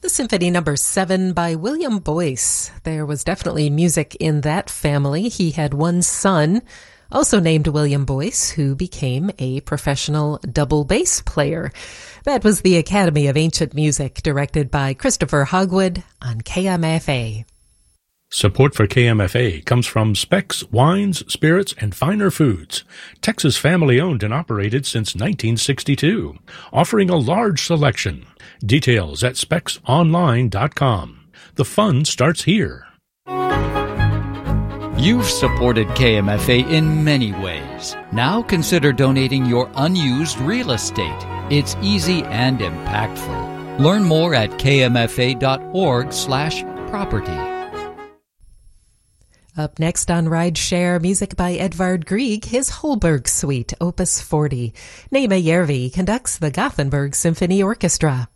The Symphony Number 7 by William Boyce. There was definitely music in that family. He had one son, also named William Boyce, who became a professional double bass player. That was the Academy of Ancient Music, directed by Christopher Hogwood on KMFA. Support for KMFA comes from Specs Wines, Spirits, and Finer Foods, Texas family-owned and operated since 1962, offering a large selection. Details at specsonline.com. The fun starts here. You've supported KMFA in many ways. Now consider donating your unused real estate. It's easy and impactful. Learn more at kmfa.org/property. Up next on Ride Share, music by Edvard Grieg, his Holberg Suite, Opus 40. Naima Järvi conducts the Gothenburg Symphony Orchestra.